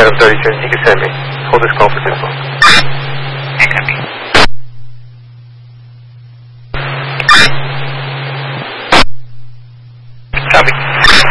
737, you can send me. Hold this call for 10 phone. Copy.